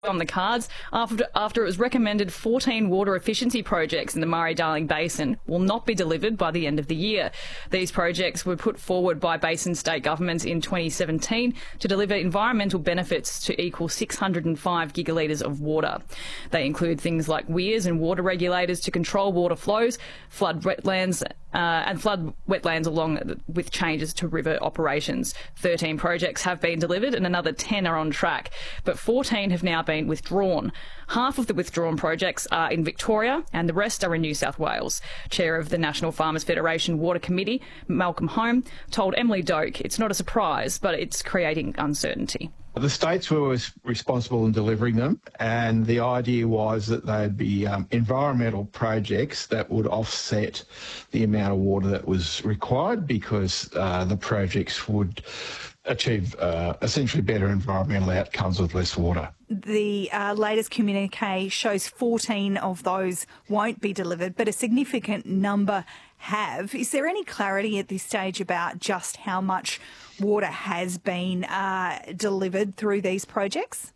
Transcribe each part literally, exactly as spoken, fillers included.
on the cards after, after it was recommended fourteen water efficiency projects in the Murray-Darling Basin will not be delivered by the end of the year. These projects were put forward by basin state governments in twenty seventeen to deliver environmental benefits to equal six hundred five gigalitres of water. They include things like weirs and water regulators to control water flows, flood wetlands uh, and flood wetlands along with changes to river operations. thirteen projects have been delivered and another ten are on track, but fourteen have now been been withdrawn. Half of the withdrawn projects are in Victoria and the rest are in New South Wales. Chair of the National Farmers Federation Water Committee, Malcolm Home, told Emily Doak it's not a surprise, but it's creating uncertainty. The states were responsible in delivering them, and the idea was that they'd be um, environmental projects that would offset the amount of water that was required, because uh, the projects would achieve uh, essentially better environmental outcomes with less water. The uh, latest communique shows fourteen of those won't be delivered, but a significant number have. Is there any clarity at this stage about just how much water has been uh, delivered through these projects?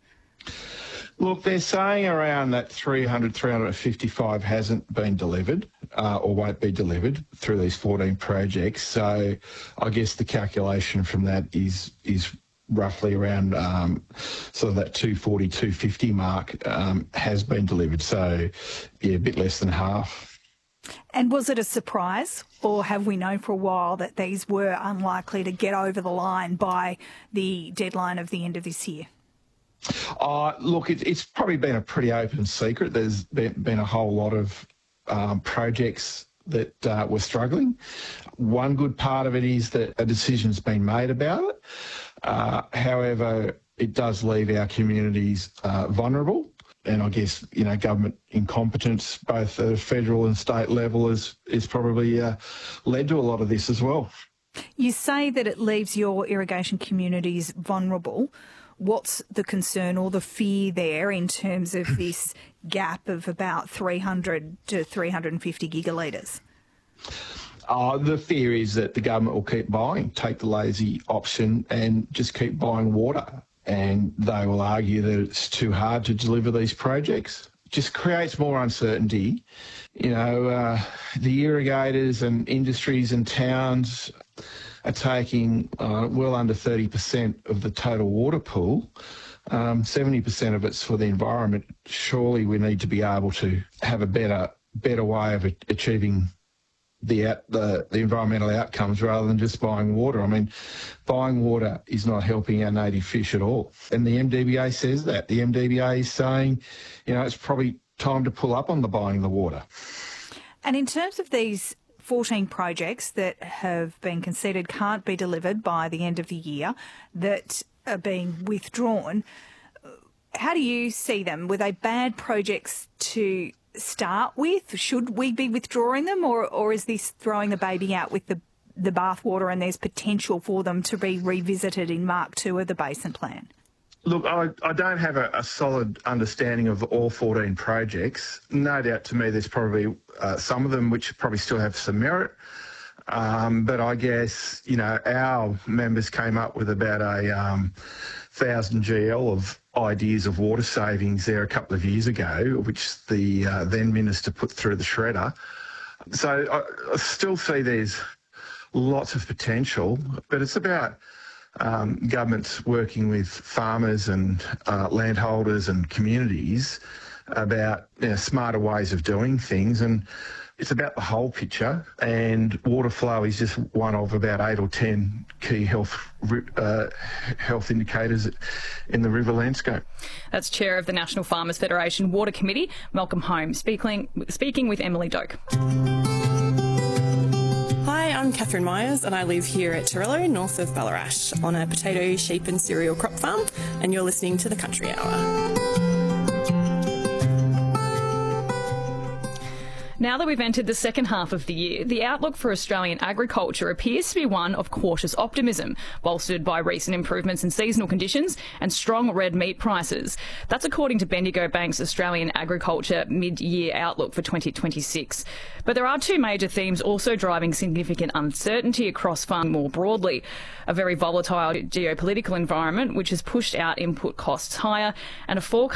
Look, they're saying around that three hundred, three hundred fifty-five hasn't been delivered uh, or won't be delivered through these fourteen projects. So I guess the calculation from that is is roughly around um, sort of that two forty, two fifty mark um, has been delivered. So, yeah, a bit less than half. And was it a surprise, or have we known for a while that these were unlikely to get over the line by the deadline of the end of this year? Uh, look, it, it's probably been a pretty open secret. There's been, been a whole lot of um, projects that uh, were struggling. One good part of it is that a decision's been made about it. Uh, however, it does leave our communities uh, vulnerable. And I guess, you know, government incompetence, both at a federal and state level, is, is probably uh, led to a lot of this as well. You say that it leaves your irrigation communities vulnerable. What's the concern or the fear there in terms of this gap of about three hundred to three hundred fifty gigalitres? Uh, the fear is that the government will keep buying, take the lazy option and just keep buying water. And they will argue that it's too hard to deliver these projects. It just creates more uncertainty. You know, uh, the irrigators and industries and towns are taking uh, well under thirty percent of the total water pool. Um, seventy percent of it's for the environment. Surely we need to be able to have a better better way of achieving the, out, the the environmental outcomes rather than just buying water. I mean, buying water is not helping our native fish at all. And the M D B A says that. The M D B A is saying, you know, it's probably time to pull up on the buying the water. And in terms of these fourteen projects that have been conceded can't be delivered by the end of the year, that are being withdrawn, how do you see them? Were they bad projects to start with? Should we be withdrawing them, or, or is this throwing the baby out with the, the bathwater and there's potential for them to be revisited in Mark two of the Basin Plan? Look, I, I don't have a, a solid understanding of all fourteen projects. No doubt to me there's probably uh, some of them which probably still have some merit. Um, but I guess, you know, our members came up with about a um, one thousand G L of ideas of water savings there a couple of years ago, which the uh, then minister put through the shredder. So I, I still see there's lots of potential, but it's about um, governments working with farmers and uh, landholders and communities about, you know, smarter ways of doing things. And it's about the whole picture, and water flow is just one of about eight or ten key health uh, health indicators in the river landscape. That's Chair of the National Farmers Federation Water Committee, Malcolm Home, speaking, speaking with Emily Doak. Hi, I'm Catherine Myers and I live here at Torello, north of Ballarat, on a potato, sheep and cereal crop farm, and you're listening to the Country Hour. Now that we've entered the second half of the year, the outlook for Australian agriculture appears to be one of cautious optimism, bolstered by recent improvements in seasonal conditions and strong red meat prices. That's according to Bendigo Bank's Australian Agriculture Mid-Year Outlook for twenty twenty-six. But there are two major themes also driving significant uncertainty across farming more broadly. A very volatile geopolitical environment which has pushed out input costs higher, and a forecast